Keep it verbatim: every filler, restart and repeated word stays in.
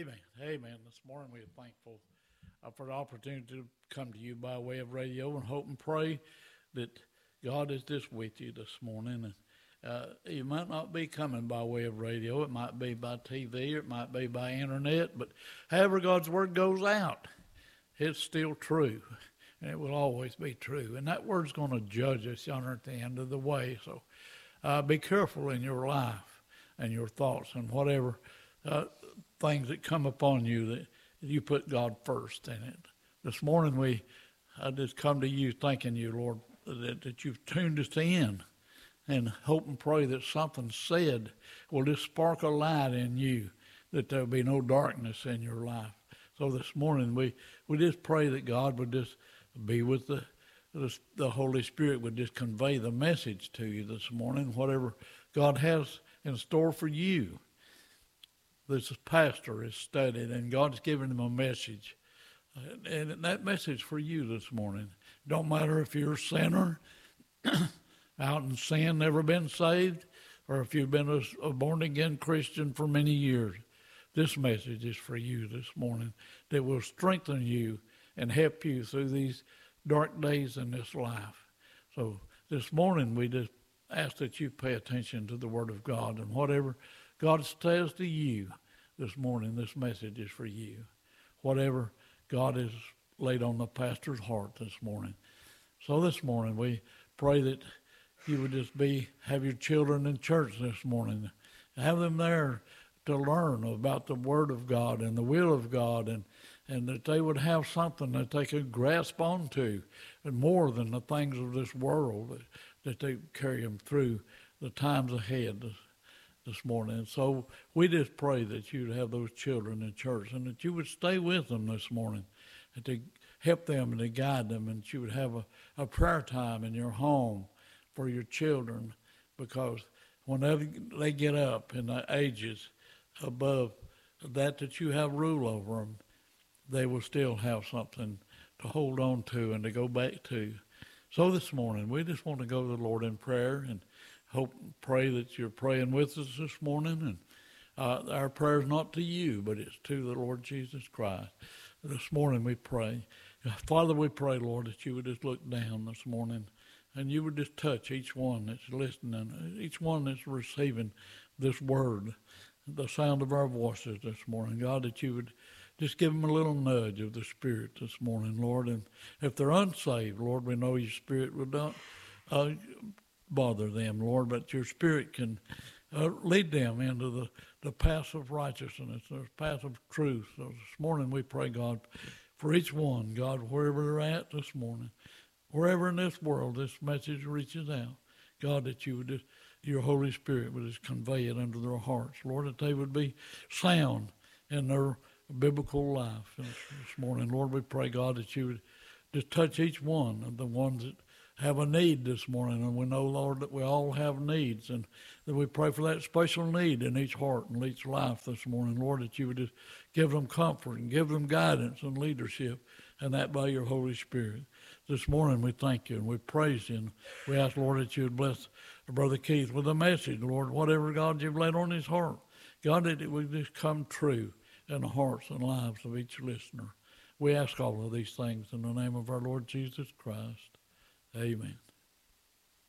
Amen. Amen. This morning we are thankful uh, for the opportunity to come to you by way of radio and hope and pray that God is just with you this morning. And uh, you might not be coming by way of radio. It might be by T V or it might be by internet. But however God's word goes out, it's still true. And it will always be true. And that word's going to judge us yonder at the end of the way. So uh, be careful in your life and your thoughts and whatever uh, things that come upon you, that you put God first in it. This morning we I just come to you thanking you, Lord, that, that you've tuned us in, and hope and pray that something said will just spark a light in you, that there'll be no darkness in your life. So this morning we, we just pray that God would just be with the, the the Holy Spirit would just convey the message to you this morning, whatever God has in store for you. This pastor is studied, and God's given him a message. And that message for you this morning. Don't matter if you're a sinner, out in sin, never been saved, or if you've been a, a born-again Christian for many years. This message is for you this morning, that will strengthen you and help you through these dark days in this life. So this morning we just ask that you pay attention to the Word of God, and whatever God says to you this morning, this message is for you. Whatever God has laid on the pastor's heart this morning. So this morning we pray that you would just be, have your children in church this morning. Have them there to learn about the Word of God and the will of God, and, and that they would have something that they could grasp onto, and more than the things of this world, that, that they carry them through the times ahead this, this morning. And so we just pray that you'd have those children in church, and that you would stay with them this morning, and to help them and to guide them, and that you would have a, a prayer time in your home for your children, because whenever they get up in the ages above that, that you have rule over them, they will still have something to hold on to and to go back to. So this morning, we just want to go to the Lord in prayer, and hope and pray that you're praying with us this morning. And uh, our prayer is not to you, but it's to the Lord Jesus Christ. This morning we pray. Father, we pray, Lord, that you would just look down this morning, and you would just touch each one that's listening, each one that's receiving this word, the sound of our voices this morning. God, that you would just give them a little nudge of the Spirit this morning, Lord. And if they're unsaved, Lord, we know your Spirit will not uh, bother them, Lord, but your Spirit can uh, lead them into the, the path of righteousness, the path of truth. So this morning we pray, God, for each one, God, wherever they're at this morning, wherever in this world this message reaches out, God, that you would just, your Holy Spirit would just convey it under their hearts, Lord, that they would be sound in their biblical life. And this morning, Lord, we pray, God, that you would just touch each one of the ones that have a need this morning. And we know, Lord, that we all have needs, and that we pray for that special need in each heart and each life this morning, Lord, that you would just give them comfort and give them guidance and leadership, and that by your Holy Spirit. This morning we thank you and we praise you, and we ask, Lord, that you would bless Brother Keith with a message, Lord, whatever, God, you've laid on his heart. God, that it would just come true in the hearts and lives of each listener. We ask all of these things in the name of our Lord Jesus Christ. Amen.